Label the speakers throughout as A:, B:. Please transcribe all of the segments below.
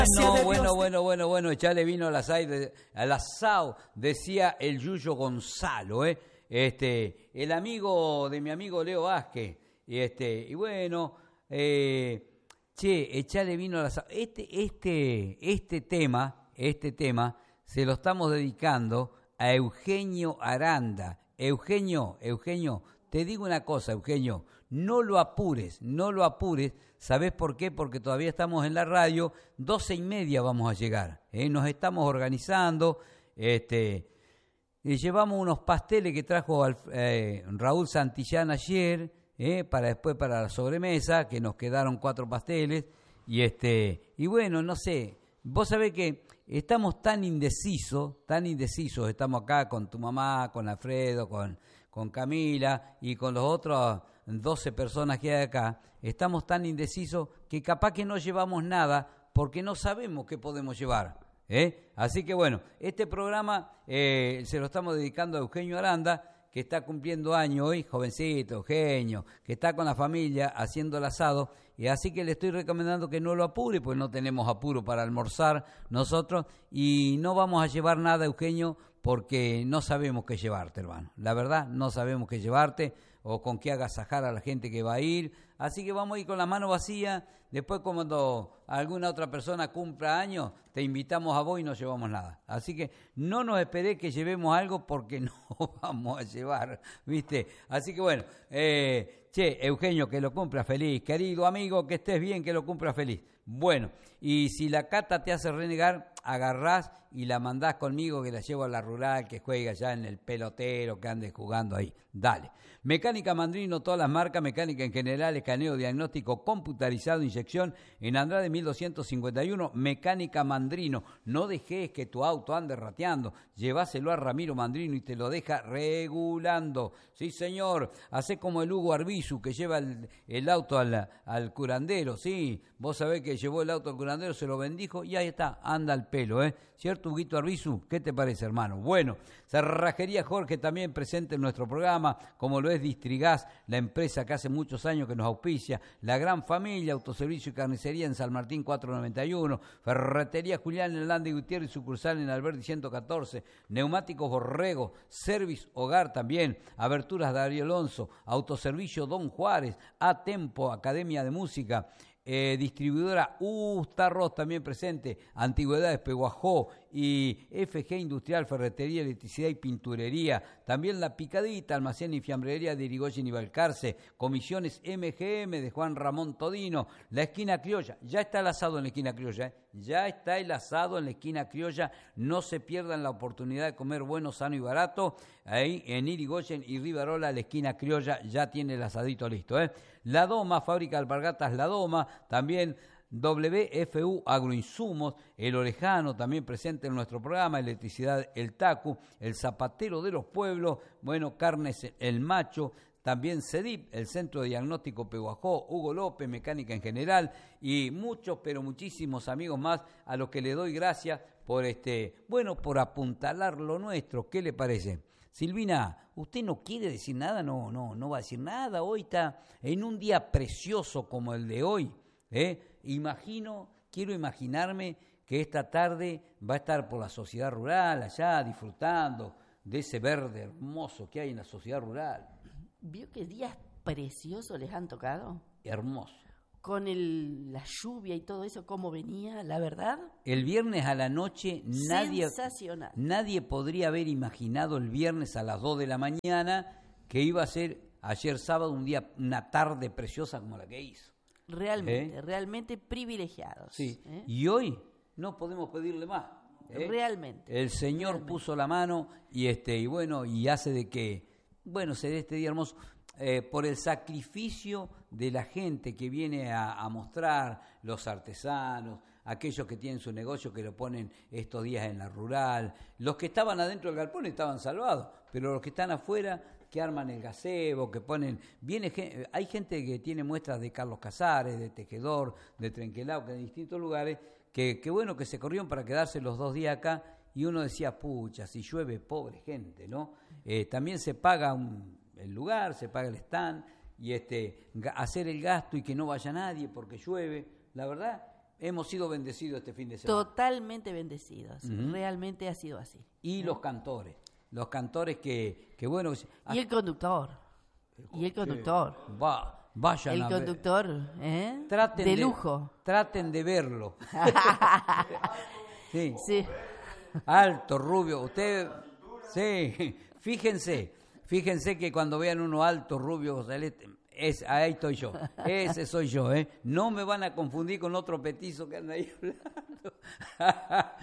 A: Bueno, echale vino al asado, decía el Yuyo Gonzalo, el amigo de mi amigo Leo Vázquez, y bueno, echale vino al asado. Este tema se lo estamos dedicando a Eugenio Aranda. Eugenio, te digo una cosa, Eugenio, no lo apures, ¿sabés por qué? Porque todavía estamos en la radio, 12:30 vamos a llegar, nos estamos organizando, y llevamos unos pasteles que trajo Raúl Santillán ayer, para después para la sobremesa, que nos quedaron 4 pasteles, y bueno, no sé, vos sabés que estamos tan indecisos, estamos acá con tu mamá, con Alfredo, con Camila y con los otros 12 personas que hay acá, estamos tan indecisos que capaz que no llevamos nada porque no sabemos qué podemos llevar. Así que bueno, este programa se lo estamos dedicando a Eugenio Aranda, que está cumpliendo año hoy, jovencito, Eugenio, que está con la familia haciendo el asado, y así que le estoy recomendando que no lo apure, pues no tenemos apuro para almorzar nosotros, y no vamos a llevar nada, Eugenio, porque no sabemos qué llevarte, hermano. La verdad, no sabemos qué llevarte, o con qué agasajar a la gente que va a ir, así que vamos a ir con la mano vacía. Después cuando alguna otra persona cumpla años, te invitamos a vos y no llevamos nada. Así que no nos esperé que llevemos algo porque no vamos a llevar, ¿viste? Así que bueno, Eugenio, que lo cumpla feliz. Querido amigo, que estés bien, que lo cumpla feliz. Bueno, y si la Cata te hace renegar, agarrás y la mandás conmigo, que la llevo a la rural, que juega allá en el pelotero, que ande jugando ahí. Dale. Mecánica Mandrino, todas las marcas, mecánica en general, escaneo, diagnóstico computarizado, inyección, en Andrade 1251, Mecánica Mandrino. No dejes que tu auto ande rateando, lleváselo a Ramiro Mandrino y te lo deja regulando. Sí, señor, hacé como el Hugo Arbizu, que lleva el auto al curandero, sí, vos sabés que llevó el auto al curandero, se lo bendijo y ahí está, anda al pelo, ¿cierto, Huguito Arbizu? ¿Qué te parece, hermano? Bueno, Cerrajería Jorge también presente en nuestro programa, como lo es Distrigás, la empresa que hace muchos años que nos auspicia, la gran familia, autoservicio y carnicería en San Martín 491, Ferretería Julián en Landa y Gutiérrez, sucursal en Alberdi 114, Neumáticos Borrego, Service Hogar también, Aberturas Darío Alonso, Autoservicio Don Juárez, A Tempo, Academia de Música, distribuidora Ustarros también presente, Antigüedades Peguajó y FG Industrial, Ferretería, Electricidad y Pinturería, también La Picadita, Almacén y Fiambrería de Irigoyen y Balcarce, Comisiones MGM de Juan Ramón Todino, La Esquina Criolla, ya está el asado en la Esquina Criolla, ya está el asado en la Esquina Criolla, no se pierdan la oportunidad de comer bueno, sano y barato, ahí en Irigoyen y Rivarola, la Esquina Criolla ya tiene el asadito listo, La Doma, fábrica de alpargatas La Doma, también WFU Agroinsumos, El Orejano también presente en nuestro programa, Electricidad El Tacu, El Zapatero de los Pueblos, bueno, Carnes El Macho, también CEDIP, el Centro de Diagnóstico Peguajó, Hugo López, Mecánica en General y muchos, pero muchísimos amigos más a los que le doy gracias por por apuntalar lo nuestro. ¿Qué le parece? Silvina, ¿usted no quiere decir nada? No va a decir nada. Hoy está en un día precioso como el de hoy. Quiero imaginarme que esta tarde va a estar por la sociedad rural allá disfrutando de ese verde hermoso que hay en la sociedad rural.
B: ¿Vio qué días preciosos les han tocado?
A: Hermoso.
B: Con la lluvia y todo eso, cómo venía, la verdad.
A: El viernes a la noche
B: sensacional.
A: Nadie podría haber imaginado el viernes a las 2 de la mañana que iba a ser ayer sábado una tarde preciosa como la que hizo.
B: Realmente privilegiados.
A: Sí. Y hoy no podemos pedirle más.
B: Realmente.
A: El Señor puso la mano y hace de que se dé este día hermoso. Por el sacrificio de la gente que viene a mostrar, los artesanos, aquellos que tienen su negocio que lo ponen estos días en la rural, los que estaban adentro del galpón estaban salvados, pero los que están afuera, que arman el gazebo, que ponen, hay gente que tiene muestras de Carlos Casares, de Tejedor, de Trenquelao, que de distintos lugares, que se corrieron para quedarse los 2 días acá, y uno decía, pucha, si llueve, pobre gente, ¿no? También se paga el lugar, se paga el stand, y hacer el gasto y que no vaya nadie porque llueve, la verdad, hemos sido bendecidos este fin de semana.
B: Totalmente bendecidos. Realmente ha sido así.
A: Y los cantores que bueno...
B: Y el conductor.
A: Vayan
B: El
A: a ver.
B: conductor,
A: Traten
B: lujo.
A: Traten de verlo. Sí.
B: Sí.
A: Alto, rubio. Usted, sí. Fíjense que cuando vean uno alto, rubio, celeste, ahí estoy yo. Ese soy yo, ¿eh? No me van a confundir con otro petizo que anda ahí hablando.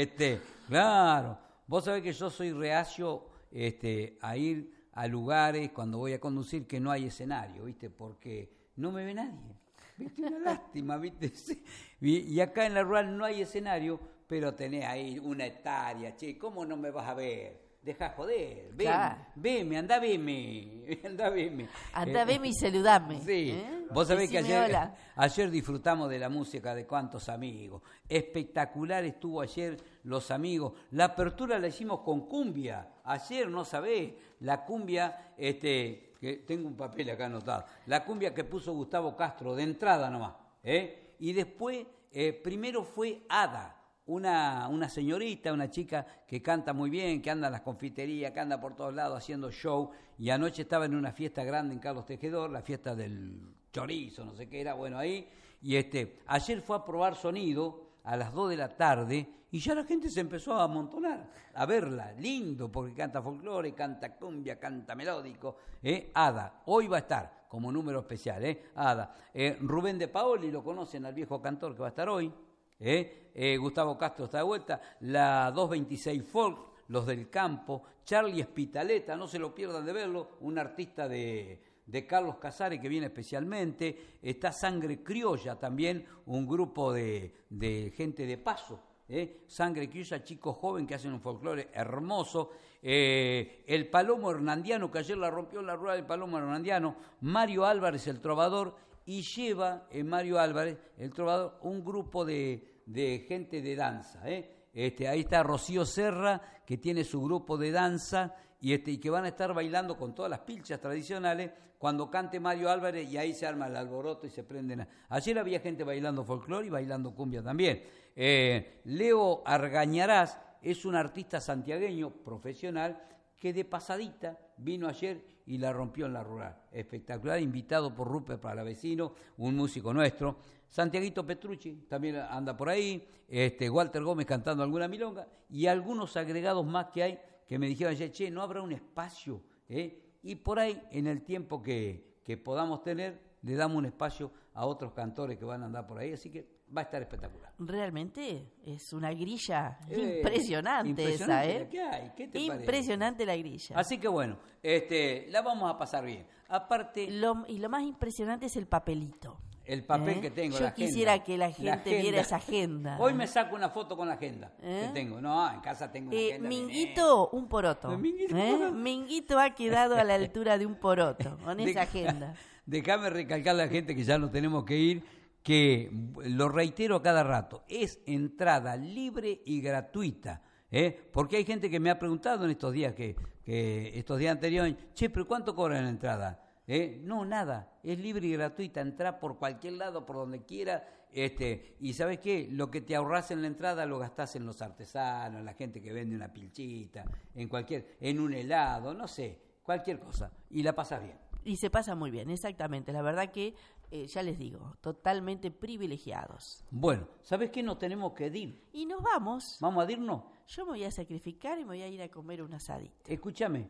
A: Claro. Vos sabés que yo soy reacio a ir a lugares cuando voy a conducir que no hay escenario, ¿viste? Porque no me ve nadie. ¿Viste? Una lástima, ¿viste? Sí. Y acá en la rural no hay escenario, pero tenés ahí una hectárea, che, ¿cómo no me vas a ver? Deja joder, ven,
B: Claro.
A: veme, andá veme.
B: Andá, veme y saludame.
A: Sí, vos sabés que
B: Decime hola.
A: ayer disfrutamos de la música de cuántos amigos. Espectacular estuvo ayer los amigos. La apertura la hicimos con cumbia. Ayer, no sabés, la cumbia, que tengo un papel acá anotado, la cumbia que puso Gustavo Castro, de entrada nomás. Y después, primero fue Ada. Una señorita, una chica que canta muy bien, que anda en las confiterías, que anda por todos lados haciendo show, y anoche estaba en una fiesta grande en Carlos Tejedor, la fiesta del chorizo, no sé qué era, bueno, ahí, y ayer fue a probar sonido a las 2 de la tarde, y ya la gente se empezó a amontonar, a verla, lindo, porque canta folclore, canta cumbia, canta melódico, Ada, hoy va a estar como número especial, Ada, Rubén de Paoli, lo conocen al viejo cantor que va a estar hoy, Gustavo Castro está de vuelta, la 226 Folk, los del campo, Charlie Espitaleta, no se lo pierdan de verlo, un artista de Carlos Casares que viene especialmente, está Sangre Criolla también, un grupo de gente de paso, Sangre Criolla, chicos jóvenes que hacen un folclore hermoso, el Palomo Hernandiano, que ayer la rompió en la rueda del Palomo Hernandiano, Mario Álvarez el trovador, y lleva Mario Álvarez, el trovador, un grupo de gente de danza. Ahí está Rocío Serra, que tiene su grupo de danza, y que van a estar bailando con todas las pilchas tradicionales cuando cante Mario Álvarez, y ahí se arma el alboroto y se prenden. Ayer había gente bailando folclore y bailando cumbia también. Leo Argañarás es un artista santiagueño profesional que de pasadita vino ayer y la rompió en la rural. Espectacular, invitado por Rupert Palavecino, un músico nuestro. Santiaguito Petrucci también anda por ahí, Walter Gómez cantando alguna milonga, y algunos agregados más que hay que me dijeron ayer, che, ¿no habrá un espacio? Y por ahí, en el tiempo que podamos tener, le damos un espacio a otros cantores que van a andar por ahí, así que va a estar espectacular.
B: Realmente es una grilla impresionante esa,
A: ¿Qué hay? ¿Qué te
B: impresionante
A: parece?
B: La grilla.
A: Así que bueno, la vamos a pasar bien. Aparte...
B: Y lo más impresionante es el papelito.
A: El papel que tengo,
B: Yo
A: la agenda.
B: quisiera que la gente viera esa agenda.
A: Hoy me saco una foto con la agenda que tengo. No, en casa tengo una agenda.
B: Minguito, un poroto. Minguito ha quedado a la altura de un poroto con esa agenda.
A: Déjame recalcar a la gente que ya nos tenemos que ir, que lo reitero a cada rato, es entrada libre y gratuita. Porque hay gente que me ha preguntado en estos días, que estos días anteriores, che, pero ¿cuánto cobran la entrada? No, nada, es libre y gratuita, entrá por cualquier lado, por donde quiera, y ¿sabes qué? Lo que te ahorrás en la entrada lo gastás en los artesanos, en la gente que vende una pilchita, en un helado, no sé, cualquier cosa, y la pasás bien.
B: Y se pasa muy bien, exactamente, la verdad que, ya les digo, totalmente privilegiados.
A: Bueno, ¿sabes qué? Nos tenemos que ir.
B: Y nos vamos.
A: ¿Vamos a irnos?
B: Yo me voy a sacrificar y me voy a ir a comer un asadito.
A: Escúchame,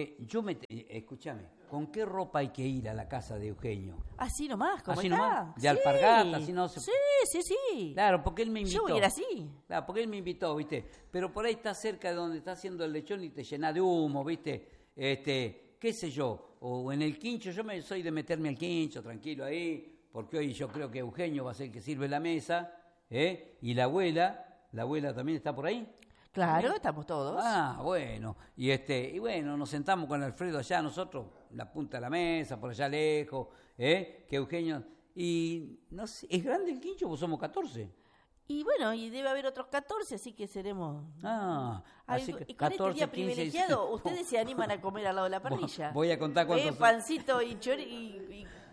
A: ¿con qué ropa hay que ir a la casa de Eugenio?
B: Así nomás, como
A: ¿Así
B: está.
A: nomás? ¿De
B: Sí.
A: alpargata? Así no se...
B: Sí.
A: Claro, porque él me invitó.
B: Yo voy a ir así.
A: Claro, porque él me invitó, ¿viste? Pero por ahí está cerca de donde está haciendo el lechón y te llena de humo, ¿viste? Qué sé yo, o en el quincho, soy de meterme al quincho, tranquilo ahí, porque hoy yo creo que Eugenio va a ser el que sirve la mesa, y la abuela también está por ahí.
B: Claro, estamos todos.
A: Ah, bueno, y bueno, nos sentamos con Alfredo allá, nosotros, la punta de la mesa, por allá lejos, que Eugenio, y no sé, ¿es grande el quincho? Pues somos 14.
B: Y bueno, y debe haber otros 14, así que seremos...
A: Así que
B: y con
A: 14,
B: este día
A: 15,
B: privilegiado, ustedes se animan a comer al lado de la parrilla.
A: Voy a contar cuántos...
B: Pancito y chori y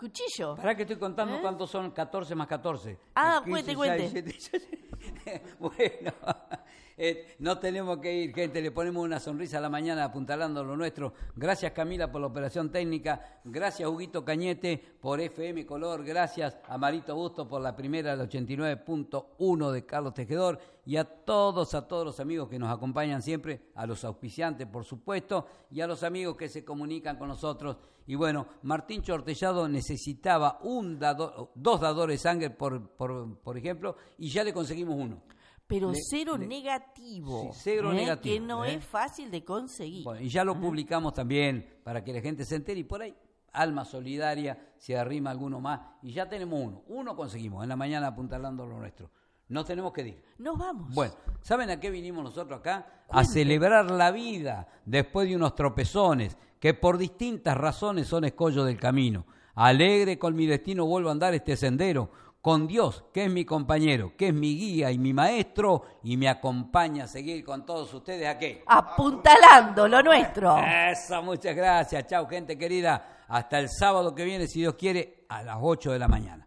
B: cuchillo.
A: Pará que estoy contando cuántos son 14 más 14.
B: Ah,
A: 15,
B: cuente.
A: 6, 7, bueno, no tenemos que ir, gente, le ponemos una sonrisa a la mañana apuntalando lo nuestro. Gracias, Camila, por la operación técnica. Gracias, Huguito Cañete, por FM Color. Gracias a Marito Busto por la primera del 89.1 de Carlos Tejedor. Y a todos los amigos que nos acompañan siempre, a los auspiciantes, por supuesto, y a los amigos que se comunican con nosotros. Y bueno, Martín Chortellado necesitaba dos dadores de sangre, por ejemplo, y ya le conseguimos uno.
B: Pero cero negativo.
A: Sí, cero negativo.
B: Que no es fácil de conseguir.
A: Bueno, y ya lo publicamos también para que la gente se entere y por ahí, Alma Solidaria, se arrima alguno más. Y ya tenemos uno conseguimos, en la mañana apuntalando lo nuestro. No tenemos que ir.
B: Nos vamos.
A: Bueno, ¿saben a qué vinimos nosotros acá? A celebrar la vida después de unos tropezones que por distintas razones son escollos del camino. Alegre con mi destino vuelvo a andar este sendero, con Dios, que es mi compañero, que es mi guía y mi maestro, y me acompaña a seguir con todos ustedes, ¿a qué?
B: Apuntalando lo nuestro.
A: Eso, muchas gracias. Chau, gente querida. Hasta el sábado que viene, si Dios quiere, a las 8 de la mañana.